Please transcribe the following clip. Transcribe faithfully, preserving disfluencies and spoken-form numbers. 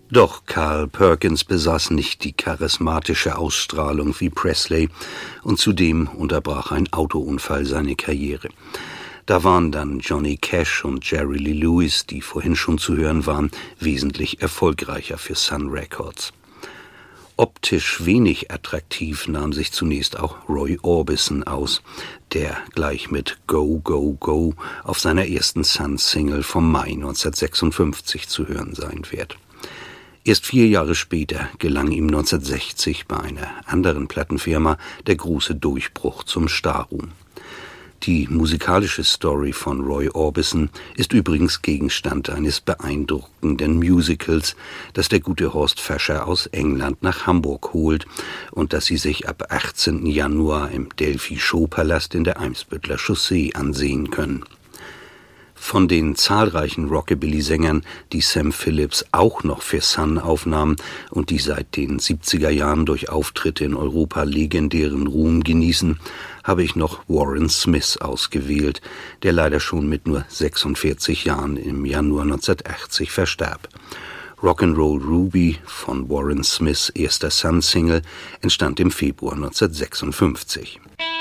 Doch Carl Perkins besaß nicht die charismatische Ausstrahlung wie Presley und zudem unterbrach ein Autounfall seine Karriere. Da waren dann Johnny Cash und Jerry Lee Lewis, die vorhin schon zu hören waren, wesentlich erfolgreicher für Sun Records. Optisch wenig attraktiv nahm sich zunächst auch Roy Orbison aus, der gleich mit Go, Go, Go auf seiner ersten Sun-Single vom Mai neunzehnhundertsechsundfünfzig zu hören sein wird. Erst vier Jahre später gelang ihm neunzehnhundertsechzig bei einer anderen Plattenfirma der große Durchbruch zum Starruhm. Die musikalische Story von Roy Orbison ist übrigens Gegenstand eines beeindruckenden Musicals, das der gute Horst Fascher aus England nach Hamburg holt und das Sie sich ab achtzehnten Januar im Delphi-Showpalast in der Eimsbütteler Chaussee ansehen können. Von den zahlreichen Rockabilly-Sängern, die Sam Phillips auch noch für Sun aufnahm und die seit den siebziger Jahren durch Auftritte in Europa legendären Ruhm genießen, habe ich noch Warren Smith ausgewählt, der leider schon mit nur sechsundvierzig Jahren im Januar neunzehnhundertachtzig verstarb. Rock'n'Roll Ruby von Warren Smiths erster Sun-Single entstand im Februar neunzehnhundertsechsundfünfzig.